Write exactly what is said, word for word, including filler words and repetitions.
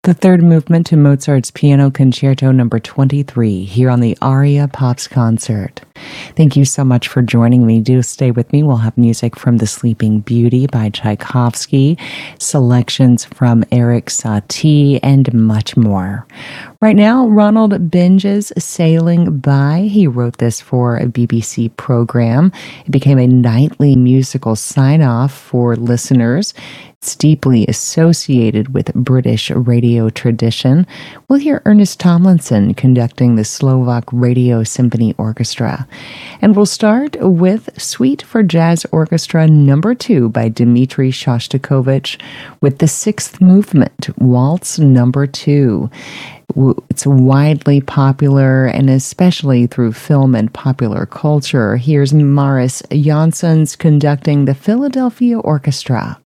The third movement to Mozart's Piano Concerto number twenty-three here on the Aria Pops Concert. Thank you so much for joining me. Do stay with me. We'll have music from The Sleeping Beauty by Tchaikovsky, selections from Erik Satie, and much more. Right now, Ronald Binge's Sailing By. He wrote this for a B B C program. It became a nightly musical sign-off for listeners. It's deeply associated with British radio tradition. We'll hear Ernest Tomlinson conducting the Slovak Radio Symphony Orchestra. And we'll start with Suite for Jazz Orchestra number two by Dmitri Shostakovich with the sixth movement, Waltz number two. It's widely popular, and especially through film and popular culture. Here's Maris Janssens conducting the Philadelphia Orchestra.